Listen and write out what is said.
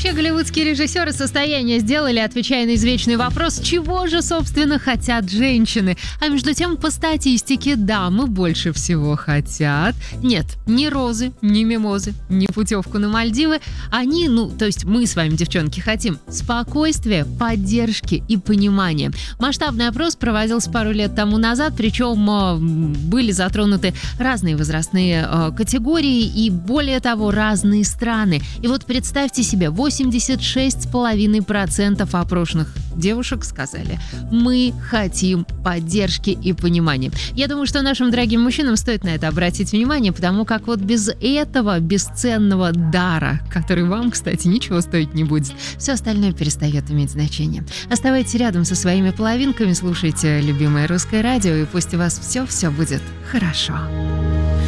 вообще голливудские режиссеры состояние сделали, отвечая на извечный вопрос, чего же, собственно, хотят женщины. А между тем, по статистике, дамы больше всего хотят. Нет, ни розы, ни мимозы, ни путевку на Мальдивы. Они, то есть мы с вами, девчонки, хотим спокойствия, поддержки и понимания. Масштабный опрос проводился пару лет тому назад, причем были затронуты разные возрастные категории и, более того, разные страны. И вот представьте себе, 86,5% опрошенных девушек сказали: мы хотим поддержки и понимания. Я думаю, что нашим дорогим мужчинам стоит на это обратить внимание, потому как вот без этого бесценного дара, который вам, кстати, ничего стоить не будет, все остальное перестает иметь значение. Оставайтесь рядом со своими половинками, слушайте любимое русское радио, и пусть у вас все будет хорошо.